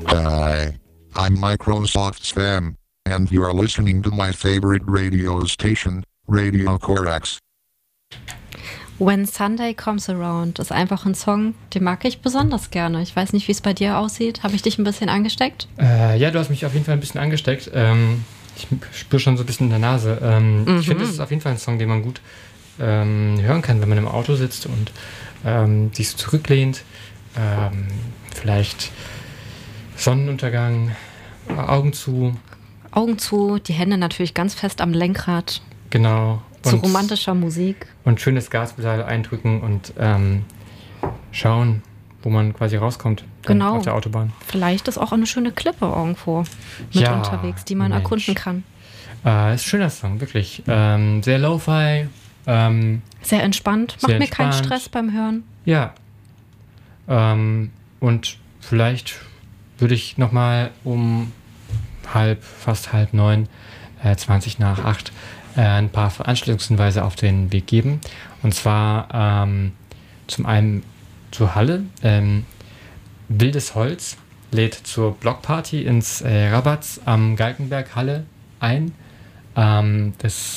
Hi, I'm Microsoft's fan, and you're listening to my favorite radio station, Radio Corax. When Sunday Comes Around ist einfach ein Song, den mag ich besonders gerne. Ich weiß nicht, wie es bei dir aussieht. Habe ich dich ein bisschen angesteckt? Ja, du hast mich auf jeden Fall ein bisschen angesteckt. Ich spüre schon so ein bisschen in der Nase. Ich finde, das ist auf jeden Fall ein Song, den man gut hören kann, wenn man im Auto sitzt und sich so zurücklehnt. Vielleicht Sonnenuntergang, Augen zu. Augen zu, die Hände natürlich ganz fest am Lenkrad. Genau. Zu romantischer Musik. Und schönes Gaspedal eindrücken und schauen, wo man quasi rauskommt auf der Autobahn. Vielleicht ist auch eine schöne Klippe irgendwo mit unterwegs, die man erkunden kann. Ist ein schöner Song, wirklich. Sehr lo-fi. Sehr entspannt. Macht mir keinen Stress beim Hören. Ja. Und vielleicht würde ich nochmal um fast halb 9, 20 nach 8 ein paar Veranstaltungshinweise auf den Weg geben. Und zwar zum einen zur Halle. Wildes Holz lädt zur Blockparty ins Rabatz am Galgenberg Halle ein. Am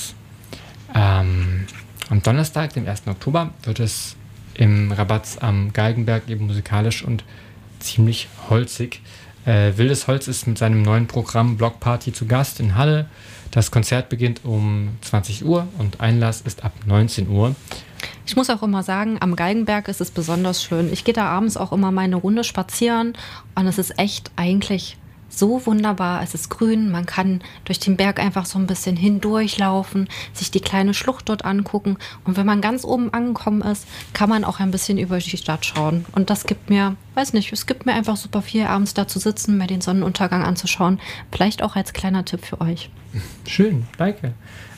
Donnerstag, dem 1. Oktober, wird es im Rabatz am Galgenberg eben musikalisch und ziemlich holzig. Wildes Holz ist mit seinem neuen Programm Blockparty zu Gast in Halle. Das Konzert beginnt um 20 Uhr und Einlass ist ab 19 Uhr. Ich muss auch immer sagen, am Galgenberg ist es besonders schön. Ich gehe da abends auch immer meine Runde spazieren und es ist echt eigentlich so wunderbar. Es ist grün, man kann durch den Berg einfach so ein bisschen hindurchlaufen, sich die kleine Schlucht dort angucken und wenn man ganz oben angekommen ist, kann man auch ein bisschen über die Stadt schauen. Und das gibt mir, es gibt mir einfach super viel, abends da zu sitzen, mir den Sonnenuntergang anzuschauen. Vielleicht auch als kleiner Tipp für euch. Schön, danke.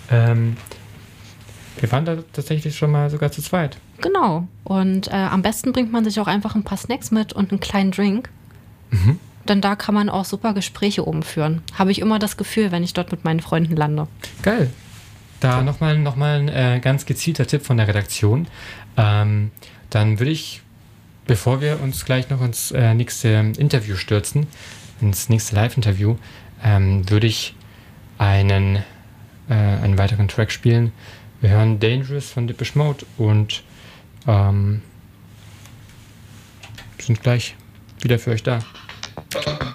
Wir waren da tatsächlich schon mal sogar zu zweit. Genau. Und am besten bringt man sich auch einfach ein paar Snacks mit und einen kleinen Drink. Mhm. Denn da kann man auch super Gespräche oben führen. Habe ich immer das Gefühl, wenn ich dort mit meinen Freunden lande. Geil. Da nochmal ein ganz gezielter Tipp von der Redaktion. Dann würde ich, bevor wir uns gleich noch ins nächste Interview stürzen, ins nächste Live-Interview, würde ich einen weiteren Track spielen. Wir hören Dangerous von Depeche Mode und sind gleich wieder für euch da.